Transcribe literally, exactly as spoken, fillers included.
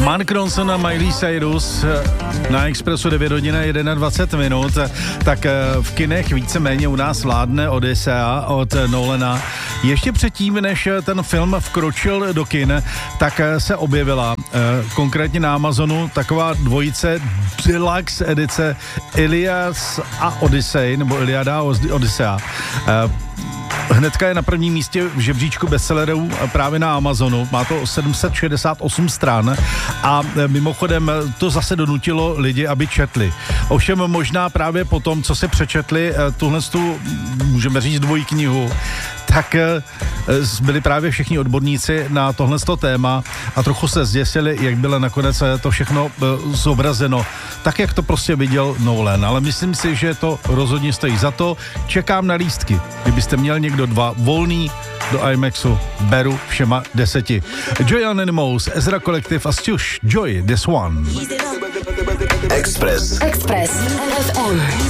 Mark Ronson a Miley Cyrus na Expressu devět hodin a dvacet jedna minut, tak v kinech víceméně u nás vládne Odyssea od Nolana. Ještě předtím, než ten film vkročil do kin, tak se objevila konkrétně na Amazonu taková dvojice deluxe edice Ilias a Odyssey, nebo Iliada a Odyssea. Hnedka je na prvním místě v žebříčku bestsellerů právě na Amazonu. Má to sedm set šedesát osm stran a mimochodem to zase donutilo lidi, aby četli. Ovšem možná právě po tom, co se přečetli tuhle tu, můžeme říct, dvojí knihu, tak byli právě všichni odborníci na tohleto téma a trochu se zděsili, jak bylo nakonec to všechno zobrazeno. Tak, jak to prostě viděl Nolan. Ale myslím si, že to rozhodně stojí za to. Čekám na lístky. Kdybyste měl někdo dva volný do IMAXu, beru všema deseti. Joy Animals, Ezra Collective a Stush. Joy, this one. Express. Express F M.